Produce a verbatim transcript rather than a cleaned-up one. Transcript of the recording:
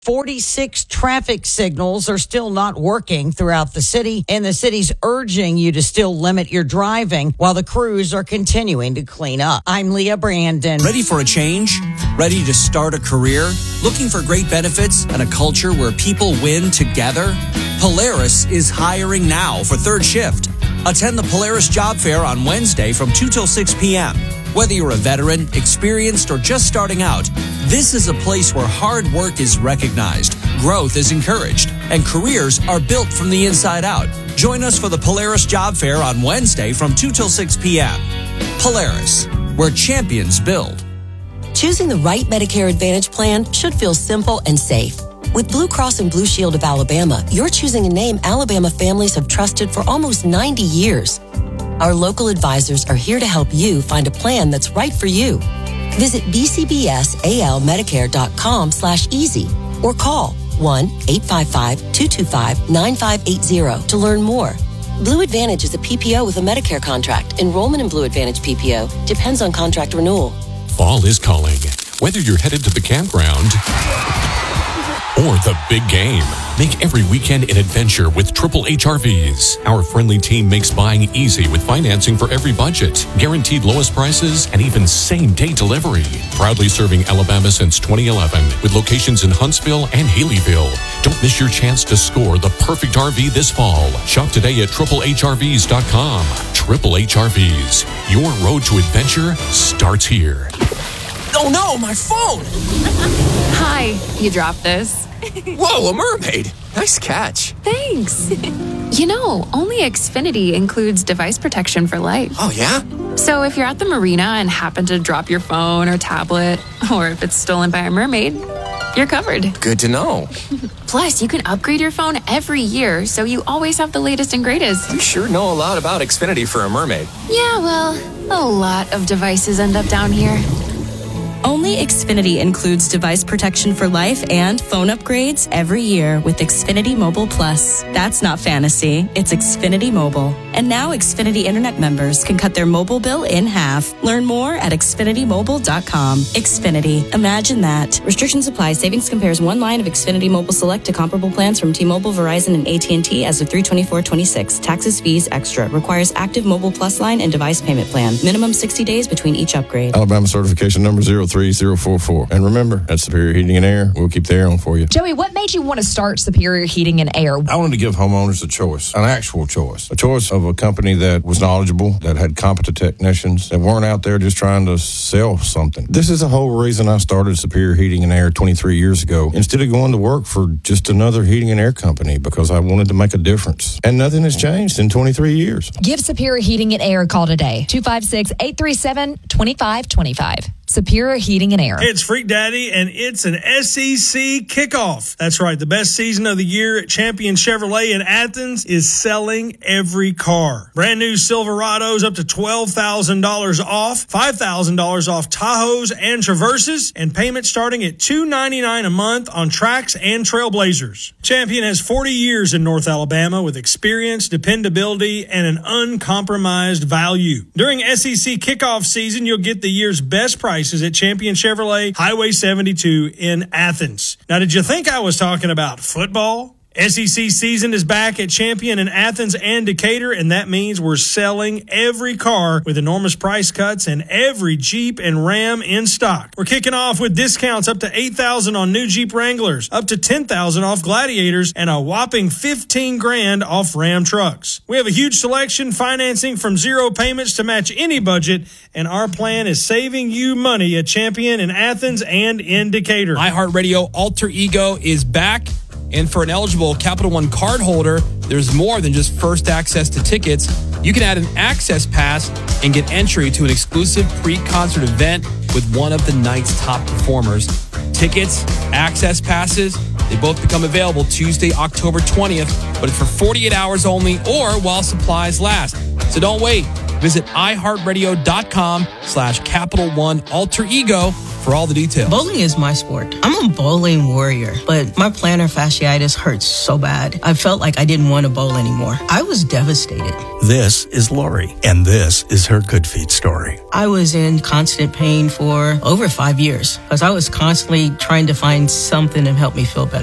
forty-six traffic signals are still not working throughout the city, and the city's urging you to still limit your driving while the crews are continuing to clean up. I'm Leah Brandon. Ready for a change? Ready to start a career? Looking for great benefits and a culture where people win together? Polaris is hiring now for third shift. Attend the Polaris Job Fair on Wednesday from two till six p.m. Whether you're a veteran, experienced, or just starting out, this is a place where hard work is recognized, growth is encouraged, and careers are built from the inside out. Join us for the Polaris Job Fair on Wednesday from two till six p.m. Polaris, where champions build. Choosing the right Medicare Advantage plan should feel simple and safe. With Blue Cross and Blue Shield of Alabama, you're choosing a name Alabama families have trusted for almost ninety years. Our local advisors are here to help you find a plan that's right for you. Visit bcbsalmedicare.com slash easy or call one eight five five, two two five, nine five eight zero to learn more. Blue Advantage is a P P O with a Medicare contract. Enrollment in Blue Advantage P P O depends on contract renewal. Fall is calling. Whether you're headed to the campground or the big game, make every weekend an adventure with Triple H R Vs. Our friendly team makes buying easy with financing for every budget, guaranteed lowest prices, and even same-day delivery. Proudly serving Alabama since twenty eleven with locations in Huntsville and Haleyville. Don't miss your chance to score the perfect R V this fall. Shop today at triple h r vs dot com. Triple H R Vs. Your road to adventure starts here. Oh no, my phone! Hi, you dropped this. Whoa, a mermaid! Nice catch. Thanks. You know, only Xfinity includes device protection for life. Oh, yeah? So if you're at the marina and happen to drop your phone or tablet, or if it's stolen by a mermaid, you're covered. Good to know. Plus, you can upgrade your phone every year, so you always have the latest and greatest. You sure know a lot about Xfinity for a mermaid. Yeah, well, a lot of devices end up down here. Only Xfinity includes device protection for life and phone upgrades every year with Xfinity Mobile Plus. That's not fantasy, it's Xfinity Mobile. And now Xfinity Internet members can cut their mobile bill in half. Learn more at xfinity mobile dot com. Xfinity, imagine that. Restrictions apply. Savings compares one line of Xfinity Mobile Select to comparable plans from T-Mobile, Verizon, and A T and T as of three twenty-four twenty-six. Taxes, fees, extra. Requires active Mobile Plus line and device payment plan. Minimum sixty days between each upgrade. Alabama certification number zero three zero four four. And remember, at Superior Heating and Air, we'll keep the air on for you. Joey, what made you want to start Superior Heating and Air? I wanted to give homeowners a choice, an actual choice, a choice of a company that was knowledgeable, that had competent technicians, that weren't out there just trying to sell something. This is the whole reason I started Superior Heating and Air twenty-three years ago, instead of going to work for just another heating and air company, because I wanted to make a difference. And nothing has changed in twenty-three years. Give Superior Heating and Air a call today. two five six, eight three seven, two five two five. Superior Heating and Air. It's Freak Daddy, and it's an S E C kickoff. That's right. The best season of the year at Champion Chevrolet in Athens is selling every car. Brand new Silverados up to twelve thousand dollars off, five thousand dollars off Tahoes and Traverses, and payment starting at two hundred ninety-nine dollars a month on Trax and Trailblazers. Champion has forty years in North Alabama with experience, dependability, and an uncompromised value. During S E C kickoff season, you'll get the year's best price is at Champion Chevrolet, Highway seventy-two in Athens. Now, did you think I was talking about football? S E C season is back at Champion in Athens and Decatur, and that means we're selling every car with enormous price cuts and every Jeep and Ram in stock. We're kicking off with discounts up to eight thousand dollars on new Jeep Wranglers, up to ten thousand dollars off Gladiators, and a whopping fifteen grand off Ram trucks. We have a huge selection, financing from zero payments to match any budget, and our plan is saving you money at Champion in Athens and in Decatur. iHeartRadio Alter Ego is back. And for an eligible Capital One card holder, there's more than just first access to tickets. You can add an access pass and get entry to an exclusive pre-concert event with one of the night's top performers. Tickets, access passes, they both become available Tuesday, October twentieth, but it's for forty-eight hours only or while supplies last. So don't wait. Visit iHeartRadio.com slash Capital One Alter Ego for all the details. Bowling is my sport. I'm a bowling warrior, but my plantar fasciitis hurts so bad. I felt like I didn't want to bowl anymore. I was devastated. This is Lori, and this is her Good Feet story. I was in constant pain for over five years because I was constantly trying to find something to help me feel better.